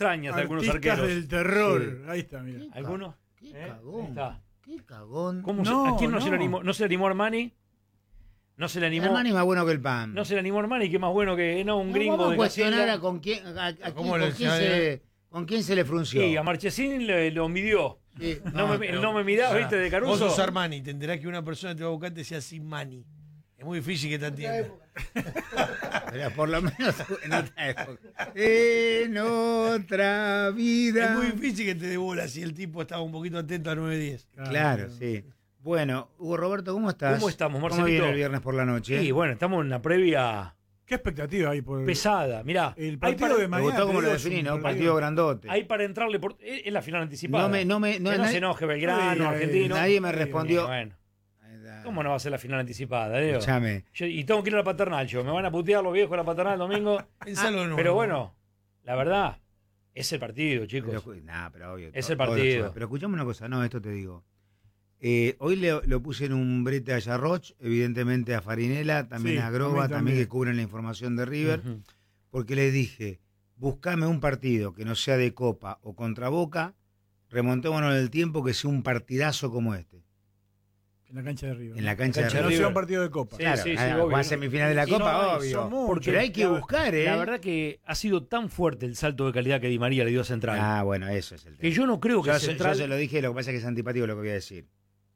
extrañas de algunos Artistas arqueros. del terror. Sí. Ahí está, mira. ¿Algunos? Qué Ahí cagón. está. Qué cagón. ¿Cómo No, ¿A quién no, no. se le animó? ¿No se le animó Armani? ¿No se le animó? Armani más bueno que el pan. No se le animó Armani, que más bueno que un No, gringo vamos de a cuestionar Castilla. a con quién, ¿Cómo le con quién se le frunció. Sí, a Marchesín lo midió. Sí, No me mirás, ¿viste? De Vos Caruso. sos Armani, te enterás que una persona te va a buscar y te sea sin mani. Es muy difícil que te entienda. Pero por lo menos en otra época. En otra vida. Es muy difícil que te dé bola si el tipo estaba un poquito atento a 9-10. Claro, sí. Bueno, Hugo Roberto, ¿cómo estás? ¿Cómo estamos, ¿Cómo Marcelito? viene el viernes por la noche? Sí, bueno, estamos en una previa ¿Qué expectativa hay por pesada. Mirá, el hay partido para, de Me mañana? gustó cómo te lo digo, es definí, un ¿no? Partido grandote. hay para entrarle por. Es la final anticipada. No que no nadie- se enoje Belgrano, Ay, Argentino. Nadie me respondió. Bueno, ¿cómo no va a ser la final anticipada, Leo? Escuchame. Y tengo que ir a la paternal, yo. Me van a putear los viejos de la paternal el domingo. Pensalo no. Pero bueno, la verdad, es el partido, chicos. Pero obvio. Es el todo partido. pero escuchame una cosa, no, esto te digo. Hoy lo puse en un brete a Yarroch, evidentemente a Farinela, también Sí, a Groba, también también. que cubren la información de River, Ujú. porque les dije, buscame un partido que no sea de Copa o contra Boca, remontémonos en el tiempo que sea un partidazo como este. En la cancha de River. En la cancha cancha de no River. sea un partido de Copa. Sí, Claro, sí, va obvio. a semifinal de la Y Copa, no, obvio. son muchos. Pero hay que buscar, ¿eh? La verdad que ha sido tan fuerte el salto de calidad que Di María le dio a Central. Ah, bueno, eso es el tema. Que yo no creo que Yo Central, se lo dije, lo que pasa es que es antipático lo que voy a decir.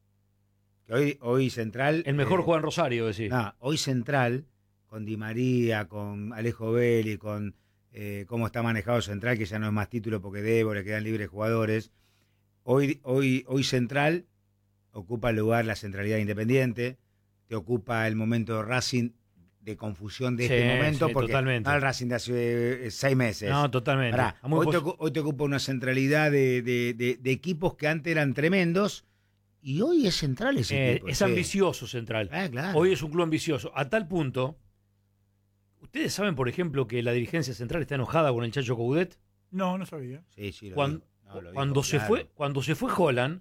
Que hoy Central... el mejor juega en Rosario, decís. No, hoy Central, con Di María, con Alejo Belli, con cómo está manejado Central, que ya no es más título porque debo, le quedan libres jugadores. Hoy Central ocupa el lugar la centralidad Independiente, te ocupa el momento de Racing de confusión de Sí, este momento, sí, porque totalmente. no el Racing de hace 6 meses. No, totalmente. Pará, Muy hoy te ocupa una centralidad de equipos que antes eran tremendos y hoy es Central ese equipo. es sí. ambicioso Central. Claro. Hoy es un club ambicioso. A tal punto, ¿ustedes saben, por ejemplo, que la dirigencia central está enojada con el Chacho Coudet? No sabía. Sí, lo Cuando, dijo. No, lo cuando dijo, se claro. fue Holland,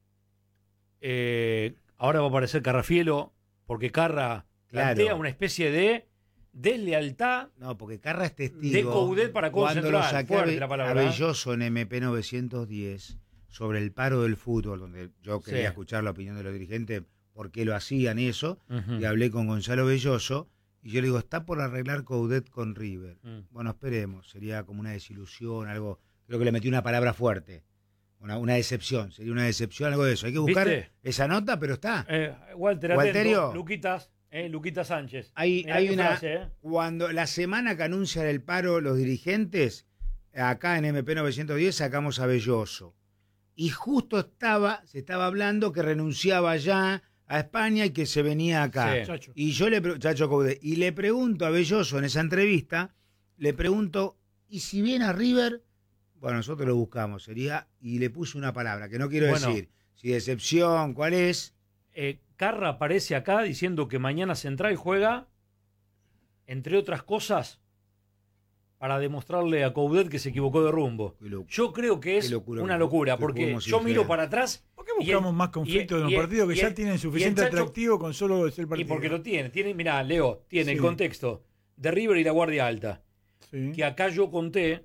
ahora va a aparecer Carrafielo, porque Carra plantea Claro. una especie de deslealtad. No, porque Carra es testigo. De Coudet para con cuando Central. lo saqué Fuerte la palabra, a Belloso en MP 910 sobre el paro del fútbol, donde yo quería Sí. escuchar la opinión de los dirigentes, por qué lo hacían eso, Ujú. y hablé con Gonzalo Belloso, y yo le digo, está por arreglar Coudet con River. Bueno, esperemos, sería como una desilusión, algo, creo que le metí una palabra fuerte, una decepción, sería una decepción, algo de eso. Hay que buscar ¿Viste? esa nota, pero está. Walter, Walterio. atento. Luquitas Sánchez. Hay Mirá qué una. frase, Cuando la semana que anuncian el paro los dirigentes, acá en MP 910 sacamos a Belloso. Y justo se estaba hablando que renunciaba ya a España y que se venía acá. Sí. Chacho. Y yo Chacho Coudet, y le pregunto a Belloso en esa entrevista, le pregunto, ¿y si viene a River? Bueno, nosotros lo buscamos, y le puse una palabra, que no quiero Bueno. decir, si decepción, ¿cuál es? Carra aparece acá diciendo que mañana Central juega, entre otras cosas, para demostrarle a Coudet que se equivocó de rumbo. Qué locura. Yo creo que es Qué locura una que- locura, que porque juguemos yo sin miro fe. para atrás. ¿Por qué buscamos más conflictos en los partidos que ya tienen suficiente atractivo con solo ser Y partido? porque lo tiene, mirá, Leo, tiene Sí. el contexto de River y la Guardia Alta. Sí. Que acá yo conté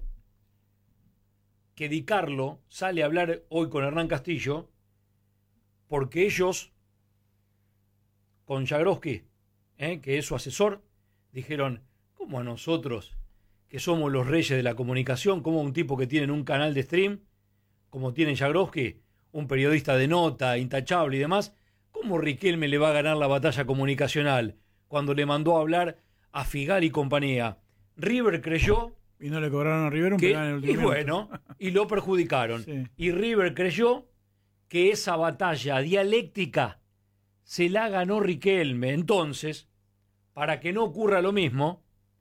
que Di Carlo sale a hablar hoy con Hernán Castillo porque ellos, con Jagroski, que es su asesor, dijeron, ¿cómo a nosotros, que somos los reyes de la comunicación, como un tipo que tiene un canal de stream, como tiene Jagroski, un periodista de nota, intachable y demás, cómo Riquelme le va a ganar la batalla comunicacional cuando le mandó a hablar a Figal y compañía? River creyó Y no le cobraron a River un que, penal en el último y minuto. bueno, y lo perjudicaron. Sí. Y River creyó que esa batalla dialéctica se la ganó Riquelme. Entonces, para que no ocurra lo mismo,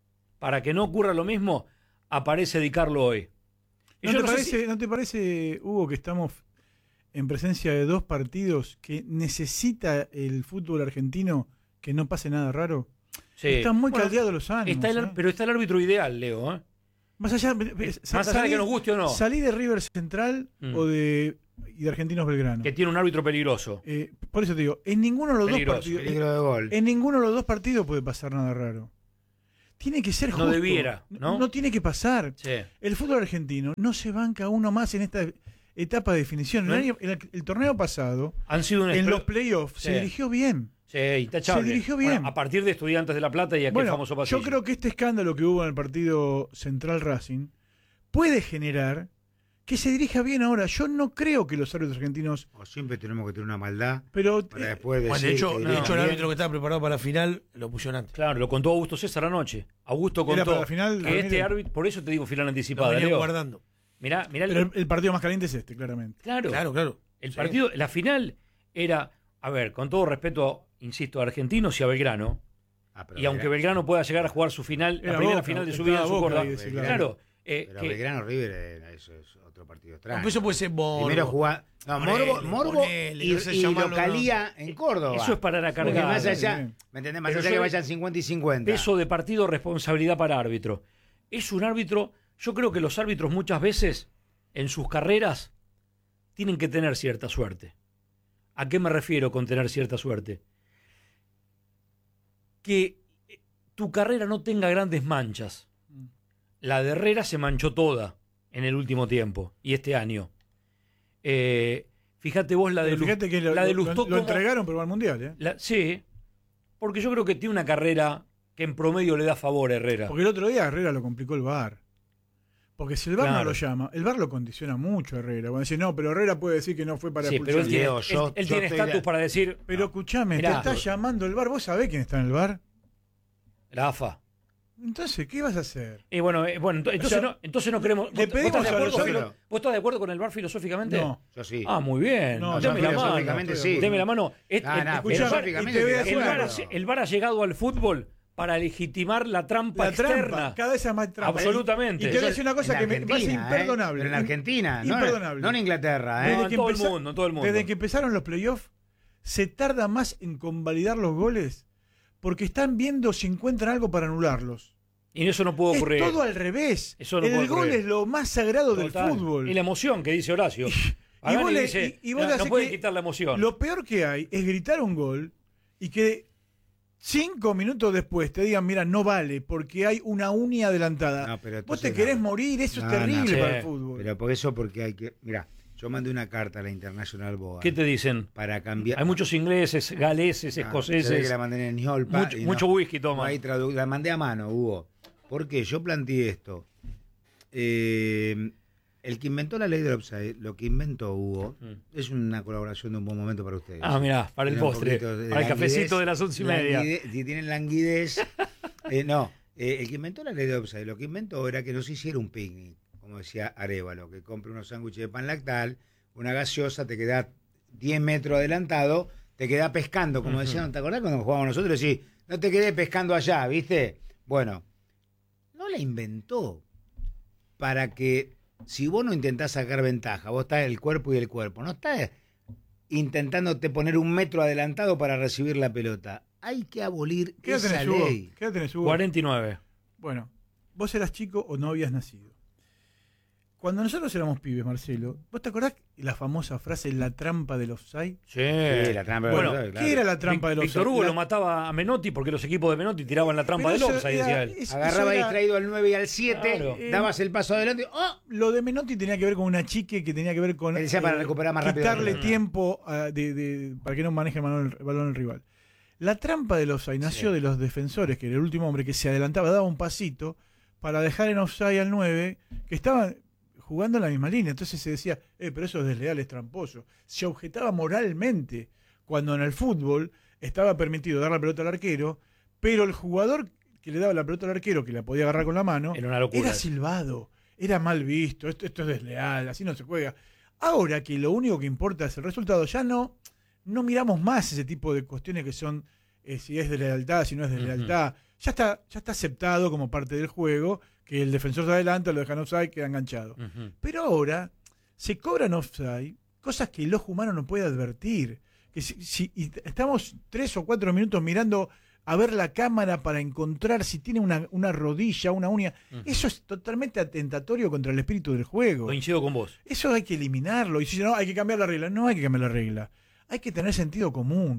aparece Di Carlo hoy. Y ¿No yo te, no sé parece, si- ¿No te parece, Hugo, que estamos en presencia de dos partidos que necesita el fútbol argentino que no pase nada raro? Sí. Están muy Bueno, caldeados los ánimos. pero está el árbitro ideal, Leo. ¿eh? Más allá, Más allá de que nos guste o no. Salí de River Central y de Argentinos Belgrano. Que tiene un árbitro peligroso. Por eso te digo, en ninguno de los Peligroso, dos partidos. Peligro de gol. En ninguno de los dos partidos puede pasar nada raro. tiene que ser No justo. debiera, ¿no? No tiene que pasar. Sí. El fútbol argentino no se banca uno más en esta etapa de definición. ¿No? El torneo pasado, Han sido un en espe- los playoffs, Sí. se dirigió bien. Sí, intachable. Se dirigió bien. Bueno, a partir de Estudiantes de La Plata y aquel Bueno, famoso pasillo. yo creo que este escándalo que hubo en el partido Central Racing puede generar que se dirija bien ahora. Yo no creo que los árbitros argentinos, O siempre tenemos que tener una maldad pero para después decir Bueno, de hecho, que el dirige bien. árbitro que estaba preparado para la final lo pusieron antes. Claro, lo contó Augusto César anoche. Augusto Era contó para la final, que Ramírez. este árbitro, por eso te digo final Lo anticipada, venían Leo. guardando. Mirá, pero el partido más caliente es este, claramente. claro. Claro. El Sí. partido, la final era, a ver, con todo respeto, insisto, a Argentinos y a Belgrano, Pero y aunque Belgrano pueda llegar a jugar su final, Era la primera Boca, final de su estaba vida en su Boca corda, ahí, sí, claro, Pero que- Belgrano River, eso es otro partido extraño. Pues eso puede ser morbo. Primero jugar. No, Ponele, Morbo ponele, y, no sé y llamarlo, localía en Córdoba. eso es parar a Porque cargar. más allá, bien. ¿me entendés? Más Pero allá yo- que vayan 50 y 50. peso de partido, responsabilidad para árbitro. Es un árbitro, yo creo que los árbitros muchas veces en sus carreras tienen que tener cierta suerte. ¿A qué me refiero con tener cierta suerte? Que tu carrera no tenga grandes manchas. La de Herrera se manchó toda en el último tiempo y este año. Fíjate vos la de Pero fíjate que la de lo Lustó como- entregaron, pero va al Mundial, ¿eh? sí, porque yo creo que tiene una carrera que en promedio le da favor a Herrera. Porque el otro día Herrera lo complicó el VAR. Porque si el VAR no Claro. lo llama, el VAR lo condiciona mucho a Herrera. Cuando dice, no, pero Herrera puede decir que no fue para Sí, pero él expulsión. tiene Leo, yo él estoy tiene estatus de- para decir, Pero escúchame, Mirá. te está llamando el VAR. ¿Vos sabés quién está en el VAR? la AFA. Entonces, ¿qué vas a hacer? Y bueno, entonces, O sea, entonces no queremos. le pedimos ¿Vos estás, de a acuerdo, los- ¿Vos estás de acuerdo con el VAR filosóficamente? No. Yo sí. Ah, muy bien. No, Deme yo la mano. filosóficamente sí. Deme la mano. filosóficamente y te voy a estoy de decir acuerdo. El VAR ha llegado al fútbol para legitimar la trampa La externa. trampa, cada vez es más trampa. Absolutamente. Y te voy a decir una cosa En que me parece Argentina, imperdonable. Pero en Argentina, imperdonable. no en Inglaterra, No, ¿eh? en todo el mundo, en todo el mundo. Desde que empezaron los playoffs, se tarda más en convalidar los goles porque están viendo si encuentran algo para anularlos. Y eso no puede ocurrir. Es todo al revés. Eso no el puede gol ocurrir. es lo más sagrado Total. del fútbol. Y la emoción que dice Horacio. Pagani vos le- dice, y vos le no hacés puede que quitar la emoción. Lo peor que hay es gritar un gol y que 5 minutos después te digan, mira, no vale, porque hay una uña adelantada. No, pero Vos te entonces querés no. morir, eso No, es terrible no, para sí. el fútbol. Pero por eso, porque hay que. Mira, yo mandé una carta a la International Board ¿Qué te dicen? para cambiar. Hay muchos ingleses, galeses, Se ve escoceses. que la mandé en Ñolpa Mucho, y mucho whisky no toma. hay la mandé a mano, Hugo. Porque yo planteé esto. El que inventó la ley del offside, lo que inventó Hugo, es una colaboración de un buen momento para ustedes. Ah, mirá, para el Tiene un postre. poquito de Para el languidez, cafecito de las 11:30. Si tienen languidez. No, el que inventó la ley de offside, lo que inventó era que no se hiciera un picnic, como decía Arévalo, que compre unos sándwiches de pan lactal, una gaseosa, te queda 10 metros adelantado, te queda pescando, como decían, ¿te acordás cuando jugábamos nosotros? Sí, no te quedé pescando allá, ¿viste? Bueno, no la inventó para que, si vos no intentás sacar ventaja, vos estás el cuerpo y el cuerpo, no estás intentándote poner un metro adelantado para recibir la pelota. Hay que abolir ¿Qué edad esa tenés, Hugo? ley. ¿Qué edad tenés, Hugo? 49. Bueno, vos eras chico o no habías nacido. Cuando nosotros éramos pibes, Marcelo, ¿vos te acordás la famosa frase, la trampa del offside? Sí. Sí, la trampa Bueno, del offside, ¿Qué claro. era la trampa del offside? Víctor Hugo La- lo mataba a Menotti porque los equipos de Menotti tiraban la trampa Pero del eso offside, era- decía él. eso Agarraba era- distraído al 9 y al 7, Claro. dabas el paso adelante. ¡Oh! Lo de Menotti tenía que ver con una chique que tenía que ver con Él decía para recuperar más rápido la quitarle pelota. tiempo para que no maneje el balón el rival. La trampa del offside nació de los defensores, que era el último hombre que se adelantaba, daba un pasito para dejar en offside al 9, que estaban jugando en la misma línea. Entonces se decía, pero eso es desleal, es tramposo. Se objetaba moralmente cuando en el fútbol estaba permitido dar la pelota al arquero, pero el jugador que le daba la pelota al arquero, que la podía agarrar con la mano, Era una locura. era silbado, era mal visto, esto es desleal, así no se juega. Ahora que lo único que importa es el resultado, ya no miramos más ese tipo de cuestiones que son si es de lealtad, si no es de lealtad. Ya está aceptado como parte del juego que el defensor se adelanta, lo dejan offside, queda enganchado. Ujú. Pero ahora se cobran offside cosas que el ojo humano no puede advertir. Que y estamos 3 o 4 minutos mirando a ver la cámara para encontrar si tiene una rodilla, una uña. Eso es totalmente atentatorio contra el espíritu del juego. Coincido con vos. Eso hay que eliminarlo. Y si no, hay que cambiar la regla. No hay que cambiar la regla. Hay que tener sentido común.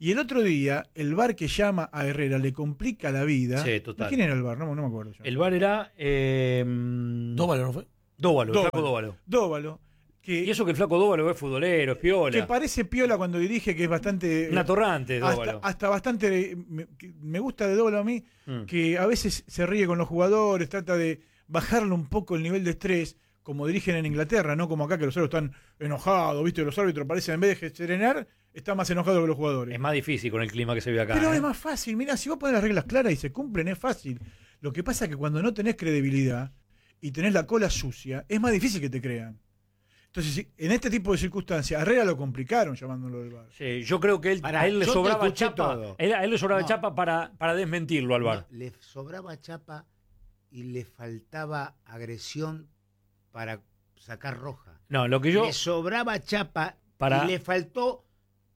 Y el otro día, el VAR que llama a Herrera le complica la vida. Sí, total. ¿Quién era el VAR? No me acuerdo yo. El VAR era Dóvalo, ¿no fue? Dóvalo, el flaco Dóvalo. Dóvalo. Y eso que el flaco Dóvalo es futbolero, es piola. Que parece piola cuando dirige, que es bastante... Un atorrante, Dóvalo. Hasta bastante... Me gusta de Dóvalo a mí, que a veces se ríe con los jugadores, trata de bajarle un poco el nivel de estrés, como dirigen en Inglaterra, no como acá que los árbitros están enojados, ¿viste? Los árbitros parecen, en vez de serenar, están más enojados que los jugadores. Es más difícil con el clima que se vive acá. Pero es más fácil, mira, si vos pones las reglas claras y se cumplen, es fácil. Lo que pasa es que cuando no tenés credibilidad y tenés la cola sucia, es más difícil que te crean. Entonces, en este tipo de circunstancias, a Herrera lo complicaron llamándolo del VAR. Sí, yo creo que a él le yo sobraba te escuché chapa. todo. A él le sobraba No. chapa para desmentirlo al VAR. No, le sobraba chapa y le faltaba agresión para sacar roja. No, lo que yo. Le sobraba chapa Para- y le faltó...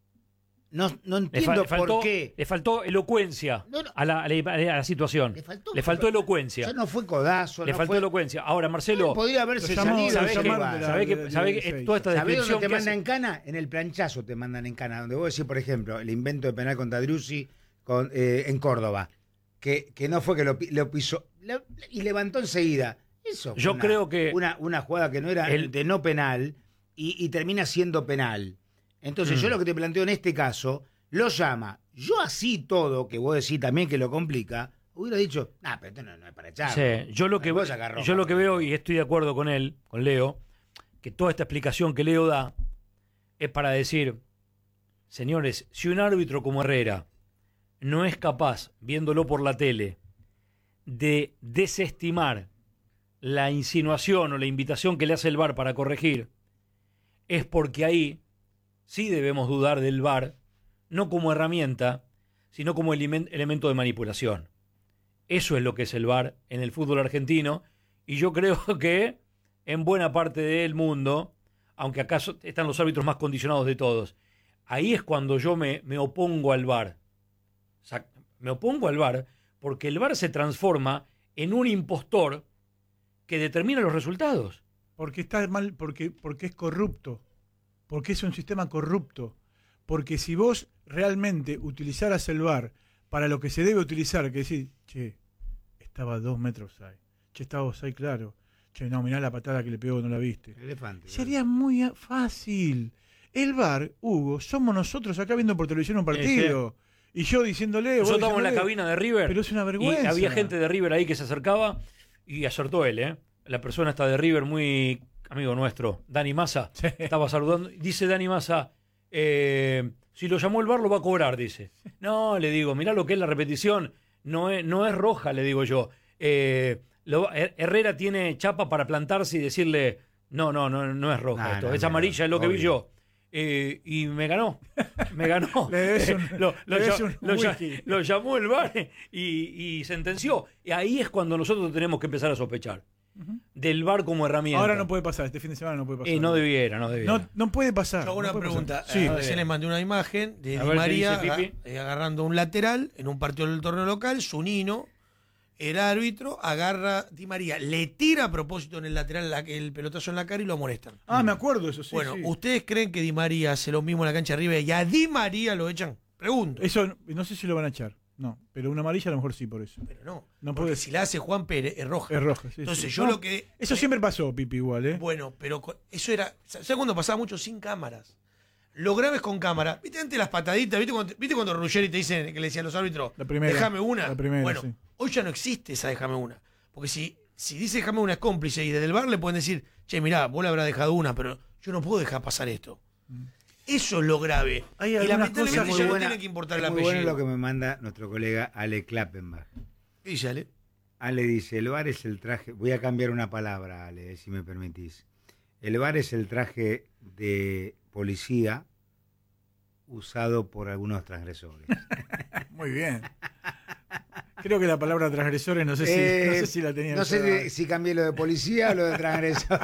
No Le entiendo faltó, por qué. le faltó elocuencia No, no. a la situación. Le faltó elocuencia. Ya no fue codazo. Le no faltó fue... elocuencia. Ahora, Marcelo, Podría haberse Lo llamó- salido. lo ¿sabés que, llamaron de la- sabés que- de- sabés de que seis. toda esta ¿Sabés descripción dónde te que hace- mandan en cana? En el planchazo te mandan en cana. Donde vos decís, por ejemplo, el invento de penal contra Driussi en Córdoba. Que no fue que lo pisó y levantó enseguida. Eso fue Yo creo que una jugada que no era de no penal y termina siendo penal. Entonces yo lo que te planteo en este caso, lo llama. Yo así todo, que vos decís también que lo complica, hubiera dicho, pero esto no es para echar. Sí, yo lo que veo, y estoy de acuerdo con él, con Leo, que toda esta explicación que Leo da es para decir, señores, si un árbitro como Herrera no es capaz, viéndolo por la tele, de desestimar la insinuación o la invitación que le hace el VAR para corregir, es porque ahí sí debemos dudar del VAR, no como herramienta, sino como elemento de manipulación. Eso es lo que es el VAR en el fútbol argentino, y yo creo que en buena parte del mundo, aunque acá están los árbitros más condicionados de todos, ahí es cuando yo me opongo al VAR. O sea, me opongo al VAR porque el VAR se transforma en un impostor que determina los resultados. Porque está mal, porque es corrupto. Porque es un sistema corrupto. Porque si vos realmente utilizaras el VAR para lo que se debe utilizar, que decir, che, estaba a 2 metros ahí. Che, estaba ahí, claro. Che, no, mirá la patada que le pegó, no la viste. Elefante. Sería muy fácil. El VAR, Hugo, somos nosotros acá viendo por televisión un partido. Y yo diciéndole... Nosotros vos estábamos en la diciéndole, cabina de River. pero es una vergüenza. Y había gente de River ahí que se acercaba y acertó él, ¿eh? La persona está de River, muy amigo nuestro, Dani Massa. Sí. Estaba saludando. Dice Dani Massa, si lo llamó el VAR lo va a cobrar, dice. No, le digo, mirá lo que es la repetición. No es roja, le digo yo. Herrera tiene chapa para plantarse y decirle, no es roja esto. Es amarilla, es lo que vi yo. Y me ganó. Le debes un wiki. Lo llamó el VAR y sentenció. Y ahí es cuando nosotros tenemos que empezar a sospechar. Del VAR como herramienta. Ahora no puede pasar, este fin de semana no puede pasar. No debiera. No puede pasar. Yo hago no una puede pregunta. pasar. Sí, Recién les mandé una imagen de A Di ver, ¿qué María dice Pipi? agarrando un lateral en un partido del torneo local. Zunino, el árbitro, agarra Di María, le tira a propósito en el lateral el pelotazo en la cara y lo amonestan. me acuerdo eso, sí. Bueno, sí. ¿ustedes creen que Di María hace lo mismo en la cancha de River y a Di María lo echan? Pregunto. Eso no sé si lo van a echar. No, pero una amarilla a lo mejor sí por eso. Pero no, No porque puede- si la hace Juan Pérez es roja. Es roja, sí. Entonces sí. yo No, lo que... Eso siempre pasó, Pipi, igual, ¿eh? Bueno, pero eso era... ¿Sabes cuando pasaba mucho sin cámaras? Lo grave es con cámara. ¿Viste antes las pataditas? ¿Viste cuando Ruggeri te dicen que le decían a los árbitros, La primera, déjame una? la primera, Bueno, sí. hoy ya no existe esa déjame una. Porque si dice déjame una es cómplice y desde el bar le pueden decir, che, mirá, vos le habrás dejado una, pero yo no puedo dejar pasar esto. Eso es lo grave. Hay Y algunas lamentablemente cosas ya muy no tiene que importar el es muy apellido. bueno lo que me manda nuestro colega Ale Klappenbach. ¿Qué dice Ale? Ale dice, el VAR es el traje... Voy a cambiar una palabra, Ale, si me permitís. El VAR es el traje de policía usado por algunos transgresores. Muy bien. Creo que la palabra transgresores no sé si la tenía. No sé si cambié lo de policía o lo de transgresor.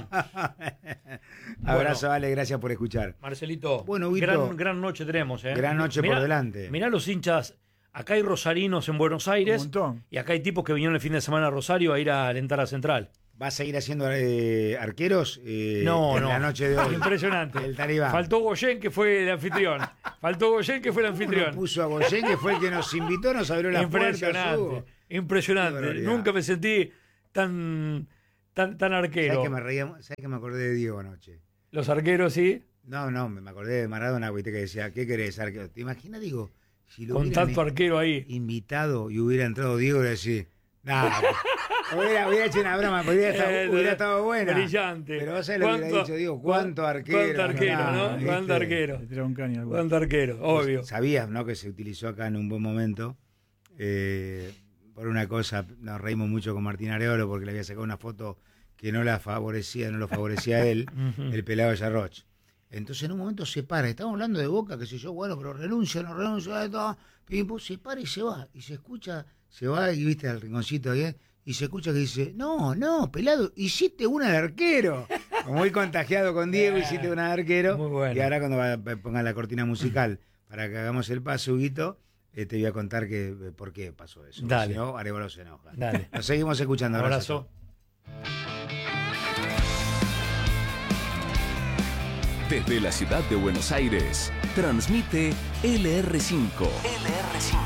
Abrazo, Ale, gracias por escuchar. Marcelito, Bueno, Huguito, gran noche tenemos, ¿eh? gran noche por delante. Mirá los hinchas. Acá hay rosarinos en Buenos Aires. Un montón. Y acá hay tipos que vinieron el fin de semana a Rosario a ir a alentar a Central. ¿Vas a seguir haciendo arqueros No, en no. la noche de hoy? Impresionante. El Talibán. Faltó Goyen, que fue el anfitrión. Faltó Goyen, que fue el ¿Cómo anfitrión. no puso a Goyen, que fue el que nos invitó, nos abrió las puertas? Impresionante, impresionante. Qué barbaridad. Nunca me sentí tan arquero. ¿Sabes que me reía? ¿Sabes que me acordé de Diego anoche? Los arqueros, sí, No, me acordé de Maradona, ¿viste? Que decía, ¿qué querés, arquero? ¿Te imaginas, digo, si lo con hubieran tanto arquero ahí. invitado y hubiera entrado Diego y decir, nada, hubiera hecho una broma, hubiera estado buena. Brillante. Pero vos sabés lo que hubiera dicho Diego, ¿cuánto arquero? ¿Cuánto arquero, no? ¿viste? ¿Cuánto arquero? Le tiraba un caño al güey. ¿Cuánto arquero? Obvio. Sabías, ¿no? Que se utilizó acá en un buen momento. Por una cosa, nos reímos mucho con Martín Areolo porque le había sacado una foto que no lo favorecía a él, el pelado de Yarroch. Entonces en un momento se para, estamos hablando de Boca, qué sé yo, bueno, pero renuncia, no renuncia, todo. Se para y se va, y se escucha, se va y viste al rinconcito ahí, y se escucha que dice, no, pelado, hiciste una de arquero. Muy contagiado con Diego, hiciste una de arquero. Muy bueno. Y ahora cuando ponga la cortina musical para que hagamos el paso, Huguito, te voy a contar por qué pasó eso. Dale. Si no, Arevalo se enoja. Dale. Nos seguimos escuchando. Abrazo. Desde la ciudad de Buenos Aires, transmite LR5. LR5.